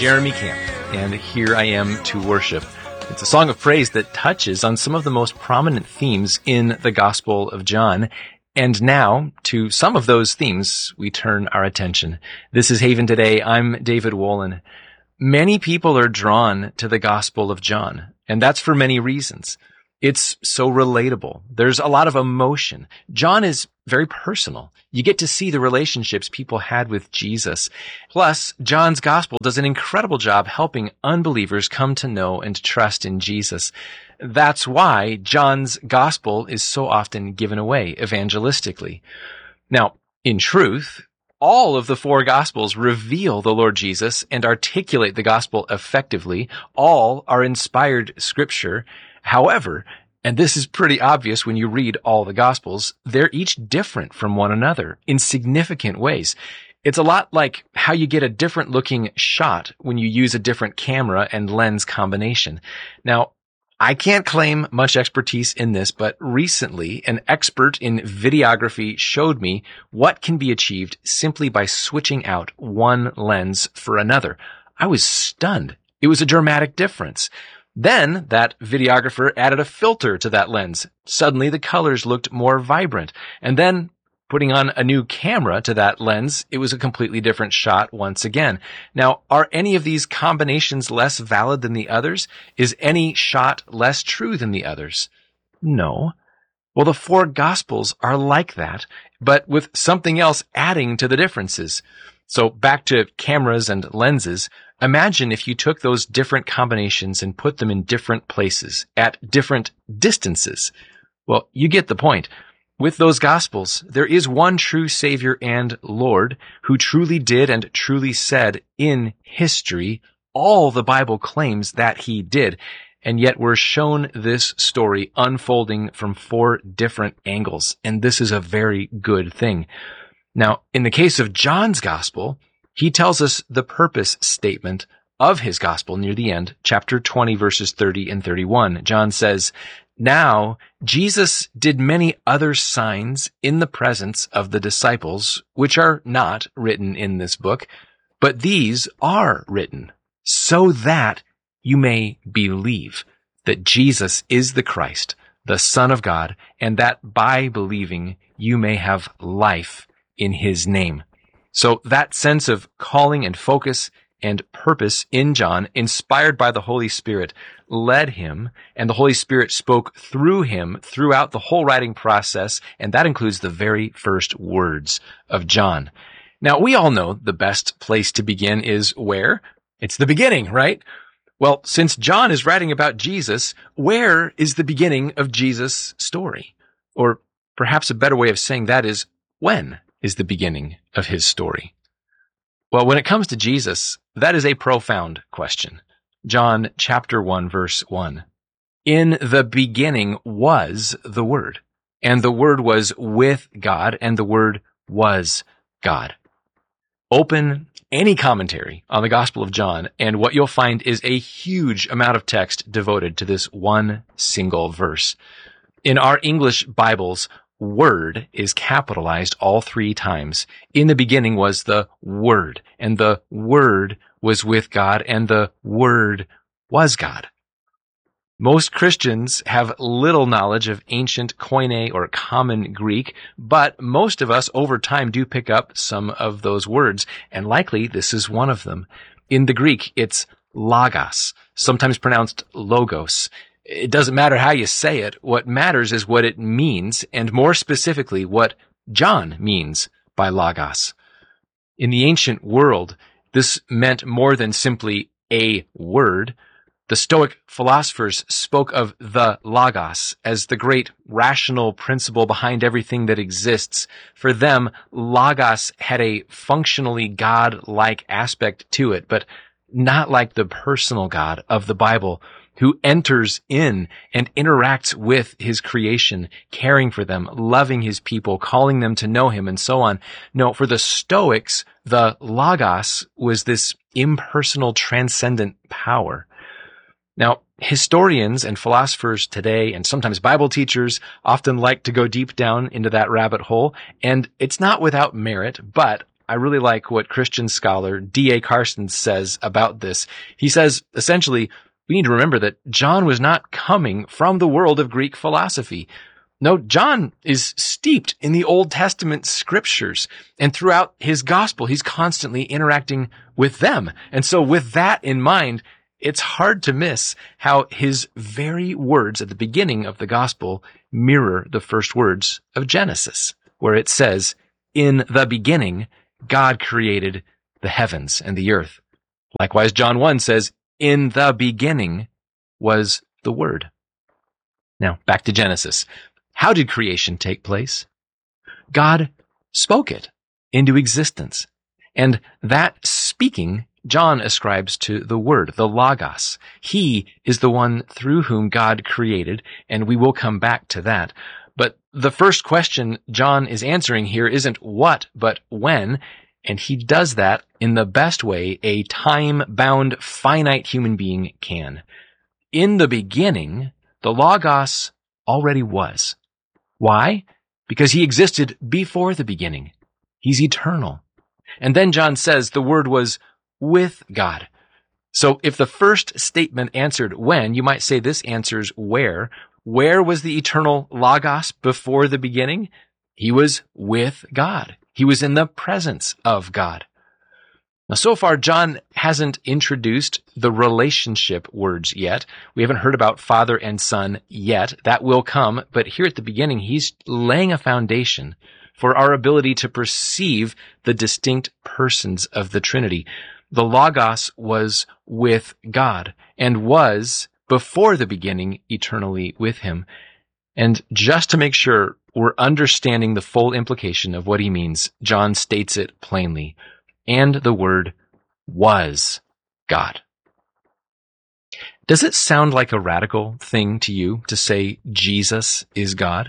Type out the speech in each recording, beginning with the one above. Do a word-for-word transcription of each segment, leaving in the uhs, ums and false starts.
Jeremy Camp, and Here I Am to Worship. It's a song of praise that touches on some of the most prominent themes in the Gospel of John. And now, to some of those themes, we turn our attention. This is Haven Today. I'm David Wolin. Many people are drawn to the Gospel of John, and that's for many reasons. It's so relatable. There's a lot of emotion. John is very personal. You get to see the relationships people had with Jesus. Plus, John's gospel does an incredible job helping unbelievers come to know and trust in Jesus. That's why John's gospel is so often given away evangelistically. Now, in truth, all of the four Gospels reveal the Lord Jesus and articulate the gospel effectively. All are inspired scripture. However, and this is pretty obvious when you read all the Gospels, they're each different from one another in significant ways. It's a lot like how you get a different looking shot when you use a different camera and lens combination. Now, I can't claim much expertise in this, but recently an expert in videography showed me what can be achieved simply by switching out one lens for another. I was stunned. It was a dramatic difference. Then that videographer added a filter to that lens. Suddenly the colors looked more vibrant. And then putting on a new camera to that lens, it was a completely different shot once again. Now, are any of these combinations less valid than the others? Is any shot less true than the others? No. Well, the four Gospels are like that, but with something else adding to the differences. So back to cameras and lenses. Imagine if you took those different combinations and put them in different places at different distances. Well, you get the point. With those Gospels, there is one true Savior and Lord who truly did and truly said in history all the Bible claims that he did. And yet we're shown this story unfolding from four different angles. And this is a very good thing. Now, in the case of John's gospel, he tells us the purpose statement of his gospel near the end, chapter twenty, verses thirty and thirty-one. John says, "Now Jesus did many other signs in the presence of the disciples, which are not written in this book, but these are written, so that you may believe that Jesus is the Christ, the Son of God, and that by believing you may have life in his name." So that sense of calling and focus and purpose in John, inspired by the Holy Spirit, led him, and the Holy Spirit spoke through him throughout the whole writing process, and that includes the very first words of John. Now, we all know the best place to begin is where? It's the beginning, right? Well, since John is writing about Jesus, where is the beginning of Jesus' story? Or perhaps a better way of saying that is, when is the beginning of his story? Well, when it comes to Jesus, that is a profound question. John chapter one, verse one. "In the beginning was the Word, and the Word was with God, and the Word was God." Open any commentary on the Gospel of John, and what you'll find is a huge amount of text devoted to this one single verse. In our English Bibles, Word is capitalized all three times. In the beginning was the Word, and the Word was with God, and the Word was God. Most Christians have little knowledge of ancient Koine or common Greek, but most of us over time do pick up some of those words, and likely this is one of them. In the Greek, it's logos, sometimes pronounced logos. It doesn't matter how you say it. What matters is what it means, and more specifically, what John means by logos. In the ancient world, this meant more than simply a word. The Stoic philosophers spoke of the logos as the great rational principle behind everything that exists. For them, logos had a functionally God-like aspect to it, but not like the personal God of the Bible, who enters in and interacts with his creation, caring for them, loving his people, calling them to know him, and so on. No, for the Stoics, the logos was this impersonal, transcendent power. Now, historians and philosophers today, and sometimes Bible teachers, often like to go deep down into that rabbit hole, and it's not without merit, but I really like what Christian scholar D A Carson says about this. He says, essentially, we need to remember that John was not coming from the world of Greek philosophy. No, John is steeped in the Old Testament scriptures, and throughout his gospel, he's constantly interacting with them. And so with that in mind, it's hard to miss how his very words at the beginning of the gospel mirror the first words of Genesis, where it says, "In the beginning, God created the heavens and the earth." Likewise, John one says, "In the beginning was the Word." Now, back to Genesis. How did creation take place? God spoke it into existence. And that speaking, John ascribes to the Word, the Logos. He is the one through whom God created, and we will come back to that. But the first question John is answering here isn't what, but when, and he does that in the best way a time-bound, finite human being can. In the beginning, the Logos already was. Why? Because he existed before the beginning. He's eternal. And then John says the Word was with God. So if the first statement answered when, you might say this answers where. Where was the eternal Logos before the beginning? He was with God. He was in the presence of God. Now, so far, John hasn't introduced the relationship words yet. We haven't heard about Father and Son yet. That will come. But here at the beginning, he's laying a foundation for our ability to perceive the distinct persons of the Trinity. The Logos was with God and was, before the beginning, eternally with him. And just to make sure we're understanding the full implication of what he means, John states it plainly. And the Word was God. Does it sound like a radical thing to you to say Jesus is God?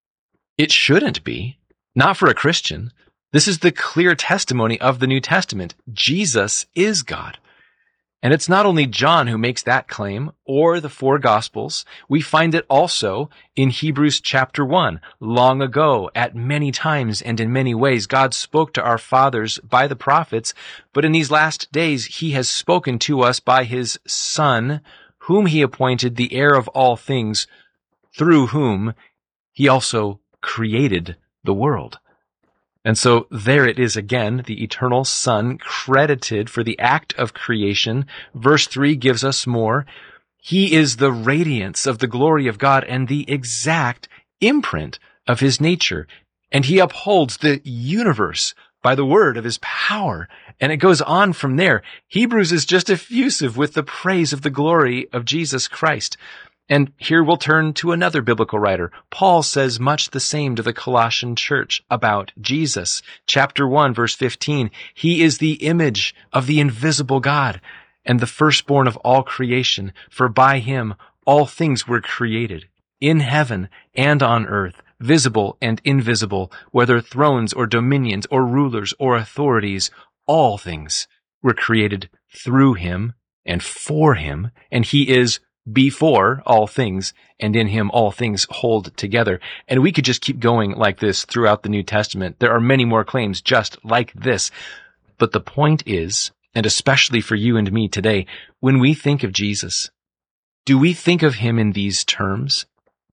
It shouldn't be. Not for a Christian. This is the clear testimony of the New Testament. Jesus is God. And it's not only John who makes that claim, or the four Gospels. We find it also in Hebrews chapter one. Long ago, at many times and in many ways, God spoke to our fathers by the prophets, but in these last days he has spoken to us by his Son, whom he appointed the heir of all things, through whom he also created the world. And so there it is again, the eternal Son credited for the act of creation. Verse three gives us more. He is the radiance of the glory of God and the exact imprint of his nature. And he upholds the universe by the word of his power. And it goes on from there. Hebrews is just effusive with the praise of the glory of Jesus Christ. And here we'll turn to another biblical writer. Paul says much the same to the Colossian church about Jesus. Chapter one, verse fifteen, he is the image of the invisible God and the firstborn of all creation, for by him all things were created, in heaven and on earth, visible and invisible, whether thrones or dominions or rulers or authorities, all things were created through him and for him, and he is before all things, and in him all things hold together. And we could just keep going like this throughout the New Testament. There are many more claims just like this. But the point is, and especially for you and me today, when we think of Jesus, do we think of him in these terms?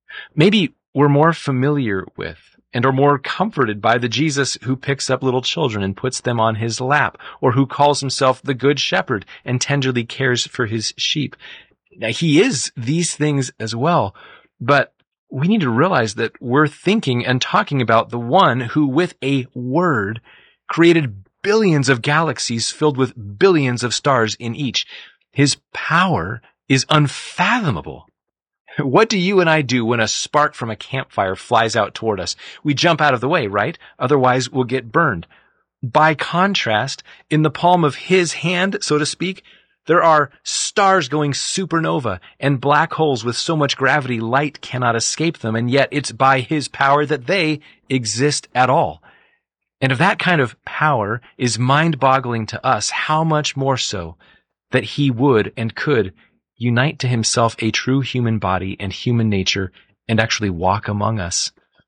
Maybe we're more familiar with and are more comforted by the Jesus who picks up little children and puts them on his lap, or who calls himself the Good Shepherd and tenderly cares for his sheep. Now, he is these things as well, but we need to realize that we're thinking and talking about the one who, with a word, created billions of galaxies filled with billions of stars in each. His power is unfathomable. What do you and I do when a spark from a campfire flies out toward us? We jump out of the way, right? Otherwise, we'll get burned. By contrast, in the palm of his hand, so to speak, there are stars going supernova and black holes with so much gravity light cannot escape them, and yet it's by his power that they exist at all. And if that kind of power is mind-boggling to us, how much more so that he would and could unite to himself a true human body and human nature and actually walk among us.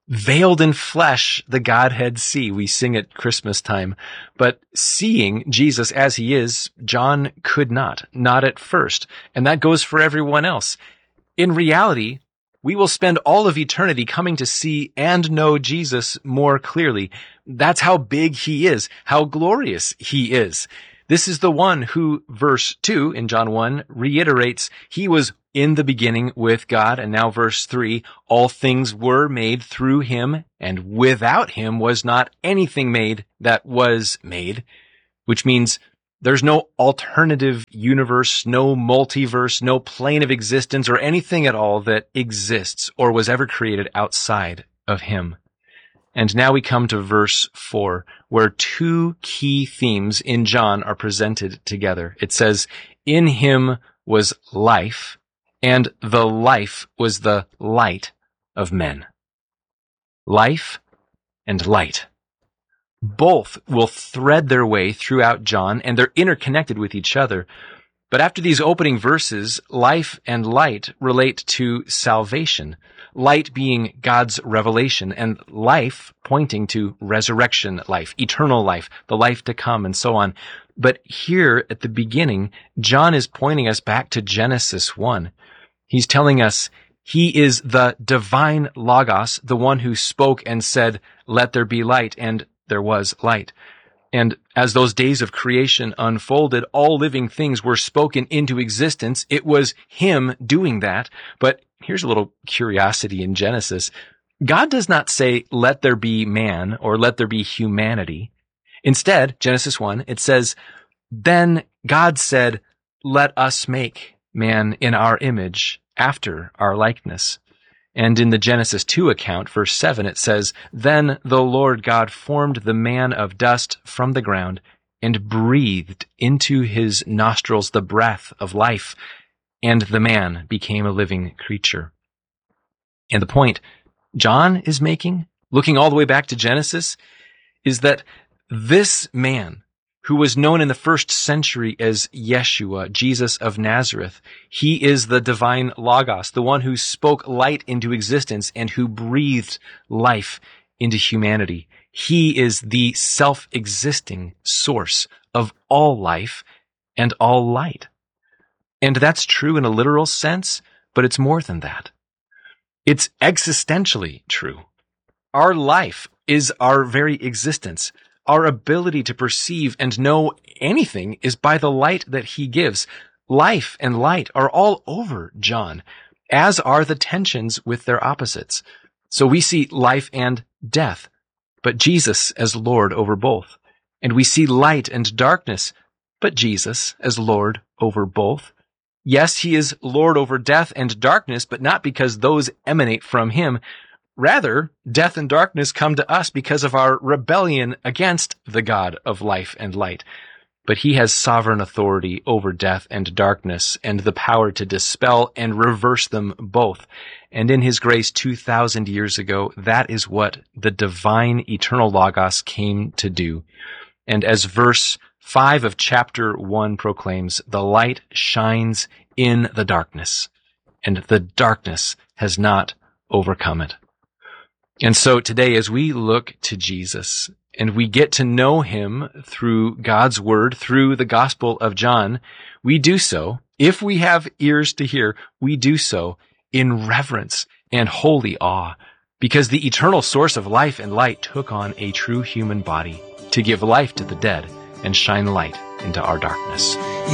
Veiled in flesh, the Godhead see. We sing at Christmas time. But seeing Jesus as he is, John could not, not at first. And that goes for everyone else. In reality, we will spend all of eternity coming to see and know Jesus more clearly. That's how big he is, how glorious he is. This is the one who, verse two in John one, reiterates, he was in the beginning with God. And now verse three, all things were made through him, and without him was not anything made that was made, which means there's no alternative universe, no multiverse, no plane of existence, or anything at all that exists or was ever created outside of him. And now we come to verse four, where two key themes in John are presented together. It says, in him was life, and the life was the light of men. Life and light. Both will thread their way throughout John, and they're interconnected with each other. But after these opening verses, life and light relate to salvation. Light being God's revelation, and life pointing to resurrection life, eternal life, the life to come, and so on. But here at the beginning, John is pointing us back to Genesis one. He's telling us he is the divine Logos, the one who spoke and said, let there be light, and there was light. And as those days of creation unfolded, all living things were spoken into existence. It was him doing that. But here's a little curiosity in Genesis. God does not say, let there be man, or let there be humanity. Instead, Genesis one, it says, then God said, let us make man in our image, after our likeness. And in the Genesis two account, verse seven, it says, then the Lord God formed the man of dust from the ground and breathed into his nostrils the breath of life, and the man became a living creature. And the point John is making, looking all the way back to Genesis, is that this man, who was known in the first century as Yeshua, Jesus of Nazareth, he is the divine Logos, the one who spoke light into existence and who breathed life into humanity. He is the self-existing source of all life and all light. And that's true in a literal sense, but it's more than that. It's existentially true. Our life is our very existence. Our ability to perceive and know anything is by the light that he gives. Life and light are all over John, as are the tensions with their opposites. So we see life and death, but Jesus as Lord over both. And we see light and darkness, but Jesus as Lord over both. Yes, he is Lord over death and darkness, but not because those emanate from him. Rather, death and darkness come to us because of our rebellion against the God of life and light. But he has sovereign authority over death and darkness and the power to dispel and reverse them both. And in his grace two thousand years ago, that is what the divine eternal Logos came to do. And as verse five of chapter one proclaims, the light shines in the darkness, and the darkness has not overcome it. And so today, as we look to Jesus and we get to know him through God's word, through the Gospel of John, we do so, if we have ears to hear, we do so in reverence and holy awe, because the eternal source of life and light took on a true human body to give life to the dead and shine light into our darkness.